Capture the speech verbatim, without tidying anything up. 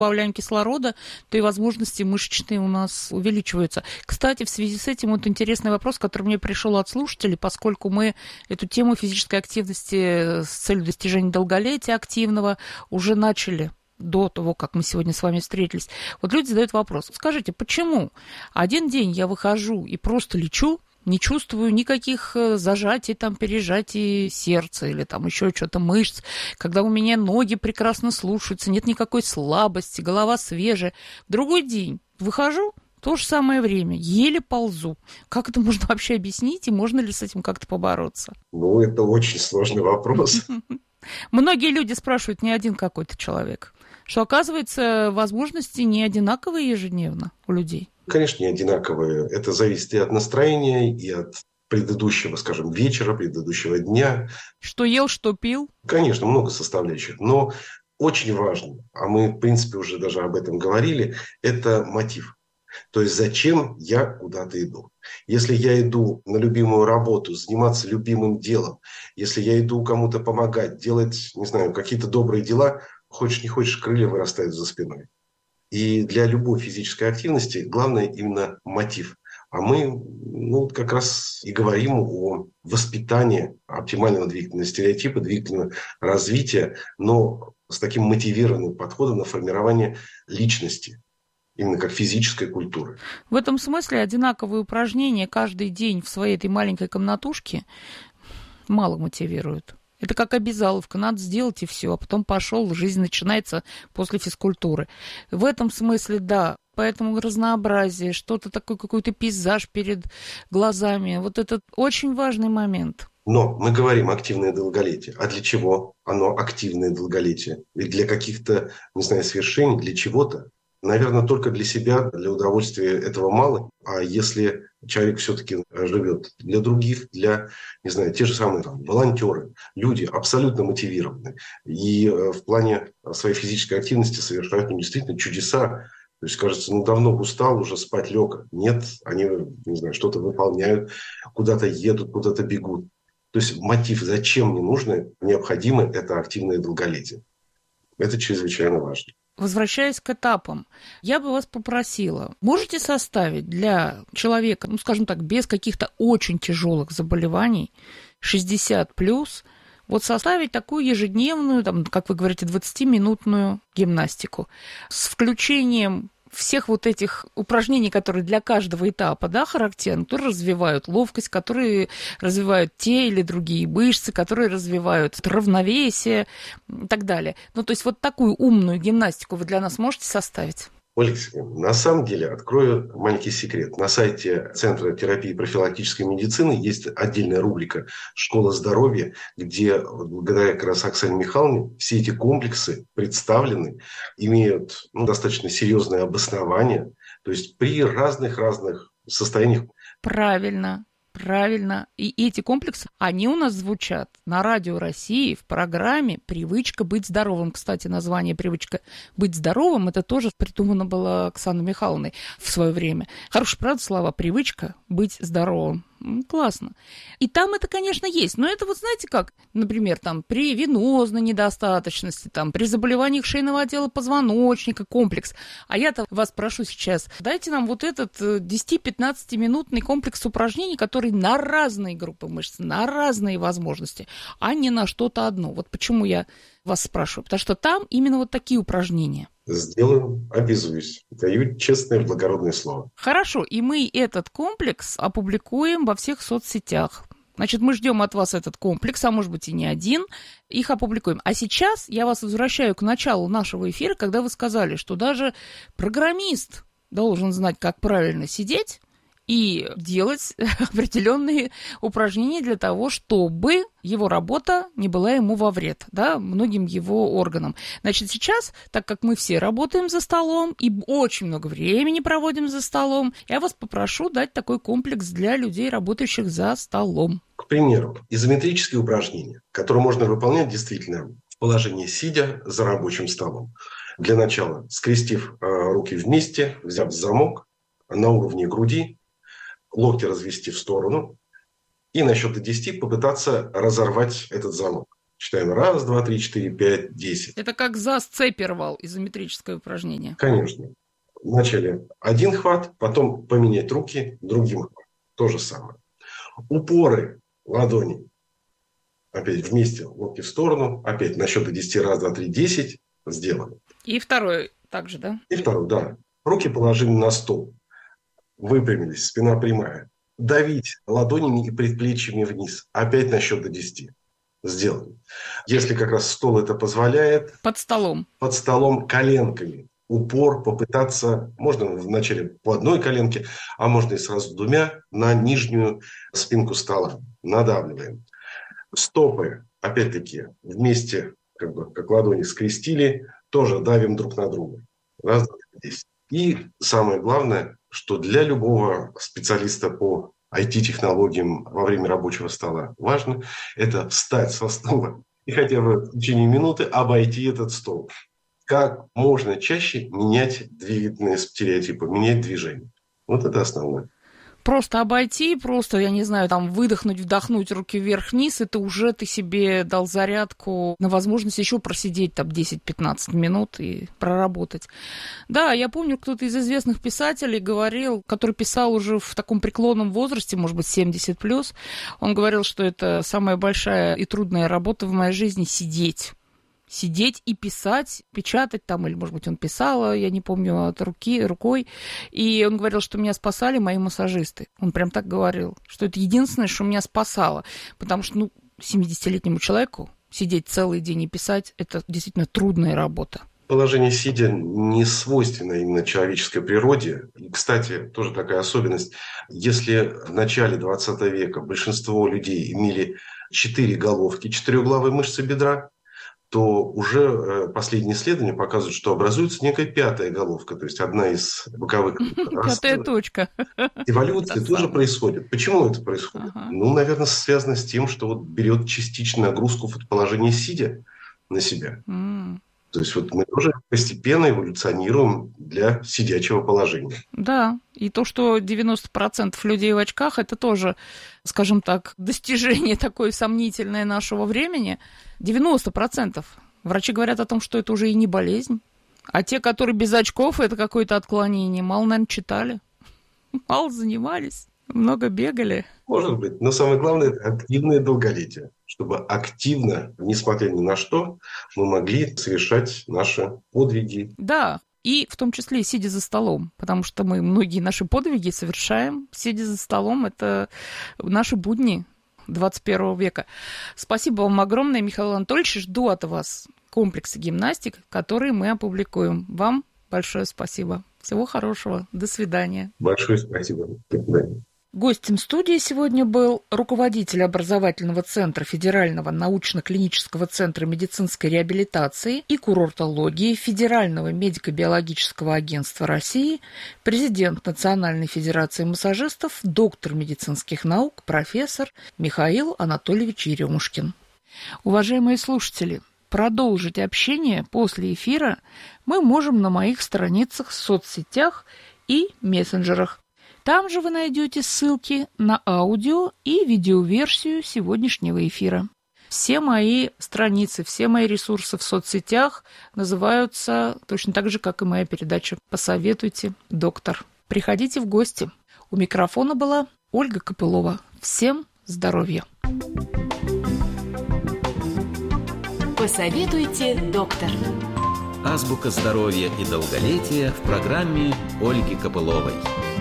добавляем кислорода, то и возможности мышечные у нас увеличиваются. Кстати, в связи с этим вот интересный вопрос, который мне пришел от слушателей, поскольку мы эту тему физической активности с целью достижения долголетия активного уже начали до того, как мы сегодня с вами встретились. Вот люди задают вопрос: скажите, почему один день я выхожу и просто лечу, не чувствую никаких зажатий, там, пережатий сердца или там еще что-то мышц, когда у меня ноги прекрасно слушаются, нет никакой слабости, голова свежая. В другой день выхожу, то же самое время, еле ползу. Как это можно вообще объяснить, и можно ли с этим как-то побороться? Ну, это очень сложный вопрос. Многие люди спрашивают, не один какой-то человек, что, оказывается, возможности не одинаковые ежедневно у людей. Конечно, не одинаковые. Это зависит и от настроения, и от предыдущего, скажем, вечера, предыдущего дня. Что ел, что пил. Конечно, много составляющих. Но очень важно, а мы, в принципе, уже даже об этом говорили, это мотив. То есть, зачем я куда-то иду. Если я иду на любимую работу, заниматься любимым делом, если я иду кому-то помогать, делать, не знаю, какие-то добрые дела, хочешь не хочешь, крылья вырастают за спиной. И для любой физической активности главное именно мотив. А мы ну, как раз и говорим о воспитании оптимального двигательного стереотипа, двигательного развития, но с таким мотивированным подходом на формирование личности, именно как физической культуры. В этом смысле одинаковые упражнения каждый день в своей этой маленькой комнатушке мало мотивируют. Это как обязаловка, надо сделать и все, а потом пошел, жизнь начинается после физкультуры. В этом смысле, да, поэтому разнообразие, что-то такое, какой-то пейзаж перед глазами, вот это очень важный момент. Но мы говорим активное долголетие. А для чего оно активное долголетие? И для каких-то, не знаю, свершений, для чего-то? Наверное, только для себя, для удовольствия этого мало. А если человек все-таки живет для других, для, не знаю, те же самые там, волонтеры, люди абсолютно мотивированы. И в плане своей физической активности совершают ну, действительно чудеса. То есть, кажется, ну давно устал, уже спать лег. Нет, они, не знаю, что-то выполняют, куда-то едут, куда-то бегут. То есть мотив, зачем мне нужно, необходимо, это активное долголетие. Это чрезвычайно важно. Возвращаясь к этапам, я бы вас попросила, можете составить для человека, ну, скажем так, без каких-то очень тяжелых заболеваний, шестьдесят плюс, вот составить такую ежедневную, там, как вы говорите, двадцатиминутную гимнастику с включением всех вот этих упражнений, которые для каждого этапа, да, характерны, которые развивают ловкость, которые развивают те или другие мышцы, которые развивают равновесие и так далее. Ну, то есть вот такую умную гимнастику вы для нас можете составить? Ольга Сергеевна, на самом деле, открою маленький секрет. На сайте Центра терапии и профилактической медицины есть отдельная рубрика «Школа здоровья», где, благодаря как раз Оксане Михайловне, все эти комплексы представлены, имеют ну, достаточно серьезное обоснование, то есть при разных-разных состояниях. Правильно. Правильно. И эти комплексы, они у нас звучат на Радио России в программе «Привычка быть здоровым». Кстати, название «Привычка быть здоровым» это тоже придумано было Оксаной Михайловной в свое время. Хорошая, правда, слова «привычка быть здоровым». Классно. И там это, конечно, есть. Но это вот знаете как, например, там при венозной недостаточности, там при заболеваниях шейного отдела позвоночника, комплекс. А я-то вас прошу сейчас, дайте нам вот этот десять-пятнадцатиминутный комплекс упражнений, который на разные группы мышц, на разные возможности, а не на что-то одно. Вот почему я вас спрашиваю. Потому что там именно вот такие упражнения. Сделаю, обязуюсь. Даю честное, благородное слово. Хорошо, и мы этот комплекс опубликуем во всех соцсетях. Значит, мы ждем от вас этот комплекс, а может быть и не один, их опубликуем. А сейчас я вас возвращаю к началу нашего эфира, когда вы сказали, что даже программист должен знать, как правильно сидеть и делать определенные упражнения для того, чтобы его работа не была ему во вред, да, многим его органам. Значит, сейчас, так как мы все работаем за столом и очень много времени проводим за столом, я вас попрошу дать такой комплекс для людей, работающих за столом. К примеру, изометрические упражнения, которые можно выполнять действительно в положении сидя за рабочим столом. Для начала, скрестив э, руки вместе, взяв замок на уровне груди, локти развести в сторону и на счет до десяти попытаться разорвать этот замок. Считаем раз, два, три, четыре, пять, десять. Это как за цепи рвал, изометрическое упражнение. Конечно. Вначале один хват, потом поменять руки другим хватом. То же самое. Упоры ладоней. Опять вместе, локти в сторону. Опять на счет до десяти, раз, два, три, десять. Сделали. И второй также, да? И второй, да. Руки положили на стол. Выпрямились, спина прямая. Давить ладонями и предплечьями вниз. Опять на счет до десяти. Сделали. Если как раз стол это позволяет. Под столом. Под столом коленками. Упор попытаться, можно вначале по одной коленке, а можно и сразу двумя, на нижнюю спинку стола. Надавливаем. Стопы, опять-таки, вместе, как бы, как ладони скрестили, тоже давим друг на друга. Раз, два, три, десять. И самое главное, что для любого специалиста по ай ти-технологиям во время рабочего стола важно, это встать со стула и хотя бы в течение минуты обойти этот стол. Как можно чаще менять двигательные стереотипы, менять движение. Вот это основное. Просто обойти, просто, я не знаю, там выдохнуть, вдохнуть, руки вверх-вниз, это уже ты себе дал зарядку на возможность еще просидеть там десять-пятнадцать минут и проработать. Да, я помню, кто-то из известных писателей говорил, который писал уже в таком преклонном возрасте, может быть, семьдесят плюс, он говорил, что это самая большая и трудная работа в моей жизни — сидеть. Сидеть и писать, печатать там, или, может быть, он писал, я не помню, от руки, рукой. И он говорил, что меня спасали мои массажисты. Он прям так говорил, что это единственное, что меня спасало. Потому что, ну, семидесятилетнему человеку сидеть целый день и писать – это действительно трудная работа. Положение сидя не свойственно именно человеческой природе. И, кстати, тоже такая особенность. Если в начале двадцатого века большинство людей имели четыре головки, четырехглавые мышцы бедра, то уже последние исследования показывают, что образуется некая пятая головка, то есть одна из боковых. Пятая точка. Эволюция тоже происходит. Почему это происходит? Ага. Ну, наверное, связано с тем, что вот берет частично нагрузку в положении сидя на себя. Mm. То есть вот мы тоже постепенно эволюционируем для сидячего положения. Да, и то, что девяносто процентов людей в очках, это тоже, скажем так, достижение такое сомнительное нашего времени. девяносто процентов. Врачи говорят о том, что это уже и не болезнь. А те, которые без очков, это какое-то отклонение. Мало, наверное, читали, мало занимались, много бегали. Может быть, но самое главное – это активное долголетие. Чтобы активно, несмотря ни на что, мы могли совершать наши подвиги. Да, и в том числе и сидя за столом, потому что мы многие наши подвиги совершаем, сидя за столом. Это наши будни двадцать первого века. Спасибо вам огромное, Михаил Анатольевич. Жду от вас комплексы гимнастик, которые мы опубликуем. Вам большое спасибо. Всего хорошего. До свидания. Большое спасибо. До свидания. Гостем студии сегодня был руководитель образовательного центра Федерального научно-клинического центра медицинской реабилитации и курортологии Федерального медико-биологического агентства России, президент Национальной федерации массажистов, доктор медицинских наук, профессор Михаил Анатольевич Еремушкин. Уважаемые слушатели, продолжить общение после эфира мы можем на моих страницах в соцсетях и мессенджерах. Там же вы найдете ссылки на аудио и видеоверсию сегодняшнего эфира. Все мои страницы, все мои ресурсы в соцсетях называются точно так же, как и моя передача «Посоветуйте, доктор». Приходите в гости. У микрофона была Ольга Копылова. Всем здоровья! «Посоветуйте, доктор». Азбука здоровья и долголетия в программе Ольги Копыловой.